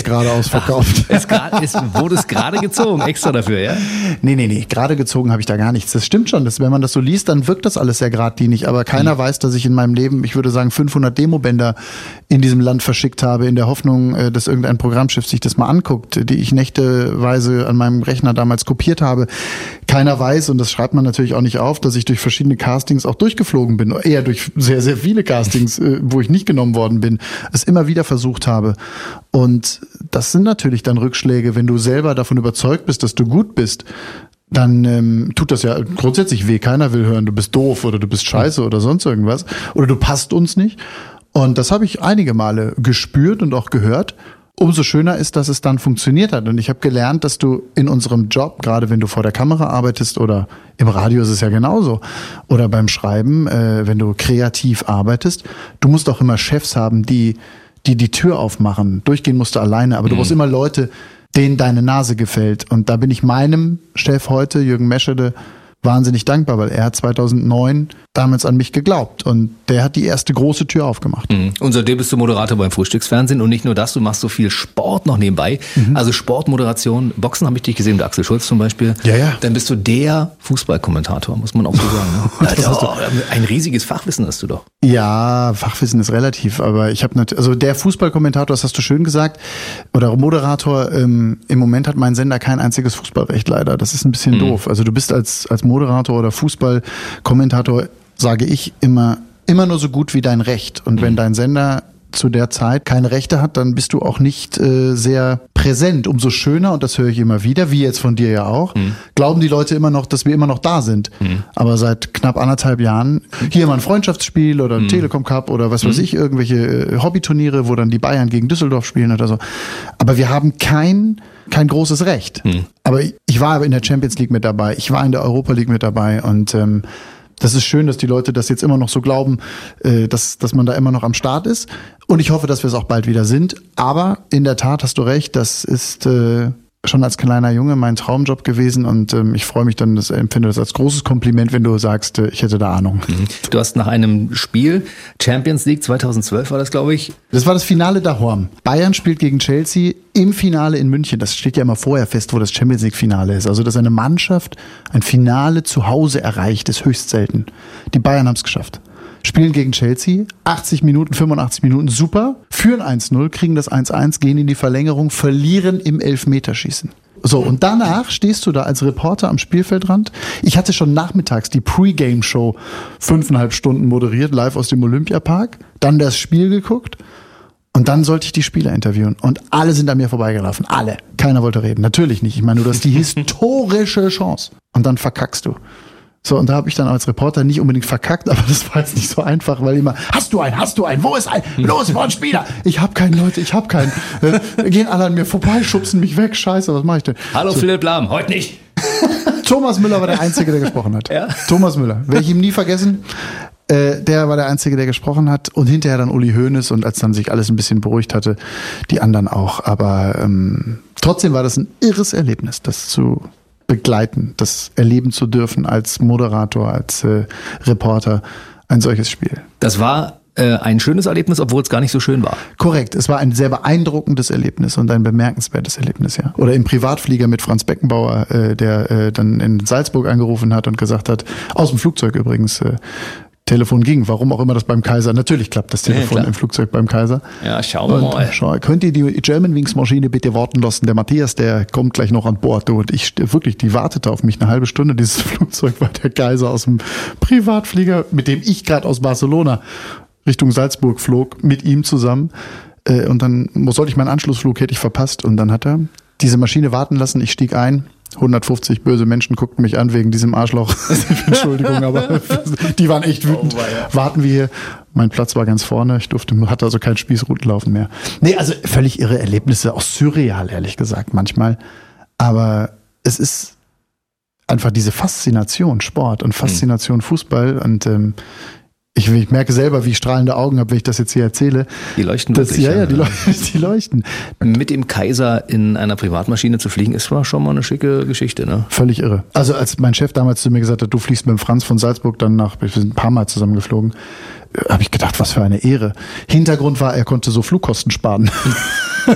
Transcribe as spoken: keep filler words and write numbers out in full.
ist gerade ausverkauft. Es wurde es gerade gezogen, extra dafür, ja? Nee, nee, nee, gerade gezogen habe ich da gar nichts. Das stimmt schon, dass, wenn man das so liest, dann wirkt das alles sehr geradlinig. Aber keiner mhm. weiß, dass ich in meinem Leben, ich würde sagen, fünfhundert Demobänder in diesem Land verschickt habe, in der Hoffnung, dass irgendein Programmschiff sich das mal anguckt, die ich nächteweise an meinem Rechner damals kopiert habe. Keiner weiß, und das schreibt man natürlich auch nicht auf, dass ich durch verschiedene Castings auch durchgeflogen bin. Eher durch sehr, sehr viele Castings, wo ich nicht genommen worden bin. Es immer wieder versucht habe. Und das sind natürlich dann Rückschläge, wenn du selber davon überzeugt bist, dass du gut bist, dann ähm, tut das ja grundsätzlich weh. Keiner will hören, du bist doof oder du bist scheiße oder sonst irgendwas. Oder du passt uns nicht. Und das habe ich einige Male gespürt und auch gehört. Umso schöner ist, dass es dann funktioniert hat. Und ich habe gelernt, dass du in unserem Job, gerade wenn du vor der Kamera arbeitest oder im Radio ist es ja genauso, oder beim Schreiben, äh, wenn du kreativ arbeitest, du musst auch immer Chefs haben, die die die Tür aufmachen. Durchgehen musst du alleine, aber du mhm. brauchst immer Leute, denen deine Nase gefällt. Und da bin ich meinem Chef heute, Jürgen Meschede, wahnsinnig dankbar, weil er hat zweitausendneun damals an mich geglaubt und der hat die erste große Tür aufgemacht. Mhm. Und seitdem bist du Moderator beim Frühstücksfernsehen und nicht nur das, du machst so viel Sport noch nebenbei. Mhm. Also Sportmoderation, Boxen habe ich dich gesehen, mit Axel Schulz zum Beispiel. Ja, ja. Dann bist du der Fußballkommentator, muss man auch so sagen. Ne? Also, oh, ein riesiges Fachwissen hast du doch. Ja, Fachwissen ist relativ, aber ich habe natürlich, also der Fußballkommentator, das hast du schön gesagt, oder Moderator, ähm, im Moment hat mein Sender kein einziges Fußballrecht leider. Das ist ein bisschen mhm. doof. Also du bist als als Moderator oder Fußballkommentator, sage ich immer, immer nur so gut wie dein Recht. Und wenn dein Sender zu der Zeit keine Rechte hat, dann bist du auch nicht äh, sehr präsent. Umso schöner, und das höre ich immer wieder, wie jetzt von dir ja auch, mhm. glauben die Leute immer noch, dass wir immer noch da sind. Mhm. Aber seit knapp anderthalb Jahren, hier mal ein Freundschaftsspiel oder ein mhm. Telekom Cup oder was weiß mhm. ich, irgendwelche äh, Hobbyturniere, wo dann die Bayern gegen Düsseldorf spielen oder so. Aber wir haben kein kein großes Recht. Mhm. Aber ich war aber in der Champions League mit dabei, ich war in der Europa League mit dabei und ähm, das ist schön, dass die Leute das jetzt immer noch so glauben, äh, dass, dass man da immer noch am Start ist. Und ich hoffe, dass wir es auch bald wieder sind. Aber in der Tat hast du recht, das ist äh, schon als kleiner Junge mein Traumjob gewesen. Und ähm, ich freue mich dann, das empfinde das als großes Kompliment, wenn du sagst, äh, ich hätte da Ahnung. Du hast nach einem Spiel, Champions League zweitausendzwölf war das, glaube ich. Das war das Finale daheim. Bayern spielt gegen Chelsea im Finale in München. Das steht ja immer vorher fest, wo das Champions League Finale ist. Also, dass eine Mannschaft ein Finale zu Hause erreicht, ist höchst selten. Die Bayern haben es geschafft. Spielen gegen Chelsea, achtzig Minuten, fünfundachtzig Minuten, super, führen eins null, kriegen das eins eins, gehen in die Verlängerung, verlieren im Elfmeterschießen. So, und danach stehst du da als Reporter am Spielfeldrand. Ich hatte schon nachmittags die Pre-Game-Show fünfeinhalb Stunden moderiert, live aus dem Olympiapark, dann das Spiel geguckt und dann sollte ich die Spieler interviewen. Und alle sind an mir vorbeigelaufen, alle. Keiner wollte reden, natürlich nicht. Ich meine, du hast die historische Chance und dann verkackst du. So, und da habe ich dann als Reporter nicht unbedingt verkackt, aber das war jetzt nicht so einfach, weil immer, hast du einen, hast du einen, wo ist ein, los, wo ein Spieler? Ich hab keinen, Leute, ich hab keinen. Äh, gehen alle an mir vorbei, schubsen mich weg, scheiße, was mache ich denn? Hallo so. Philipp Lahm, heute nicht. Thomas Müller war der Einzige, der gesprochen hat. Ja? Thomas Müller, werde ich ihm nie vergessen. Äh, der war der Einzige, der gesprochen hat und hinterher dann Uli Hoeneß und als dann sich alles ein bisschen beruhigt hatte, die anderen auch. Aber ähm, trotzdem war das ein irres Erlebnis, das zu begleiten, das erleben zu dürfen als Moderator, als äh, Reporter, ein solches Spiel. Das war äh, ein schönes Erlebnis, obwohl es gar nicht so schön war. Korrekt, es war ein sehr beeindruckendes Erlebnis und ein bemerkenswertes Erlebnis, ja. Oder im Privatflieger mit Franz Beckenbauer, äh, der äh, dann in Salzburg angerufen hat und gesagt hat, aus dem Flugzeug übrigens, äh, Telefon ging, warum auch immer das beim Kaiser, natürlich klappt das Telefon ja, im Flugzeug beim Kaiser. Ja, schauen wir mal. Schau, könnt ihr die Germanwings-Maschine bitte warten lassen? Der Matthias, der kommt gleich noch an Bord. Und ich wirklich, die wartete auf mich eine halbe Stunde, dieses Flugzeug, weil der Kaiser aus dem Privatflieger, mit dem ich gerade aus Barcelona Richtung Salzburg flog, mit ihm zusammen. Und dann sollte ich meinen Anschlussflug, hätte ich verpasst. Und dann hat er diese Maschine warten lassen, ich stieg ein. hundertfünfzig böse Menschen guckten mich an wegen diesem Arschloch. Entschuldigung, aber die waren echt wütend. Oh, ja. Warten wir hier. Mein Platz war ganz vorne. Ich durfte, hatte also kein Spießrutenlaufen mehr. Nee, also völlig irre Erlebnisse. Auch surreal, ehrlich gesagt, manchmal. Aber es ist einfach diese Faszination Sport und Faszination Fußball und ähm, Ich, ich merke selber, wie ich strahlende Augen habe, wenn ich das jetzt hier erzähle. Die leuchten das, wirklich. Ja, ja, die, leuchten, die leuchten. Mit dem Kaiser in einer Privatmaschine zu fliegen, ist schon mal eine schicke Geschichte, ne? Völlig irre. Also als mein Chef damals zu mir gesagt hat, du fliegst mit dem Franz von Salzburg dann nach, wir sind ein paar Mal zusammengeflogen, habe ich gedacht, was für eine Ehre. Hintergrund war, er konnte so Flugkosten sparen.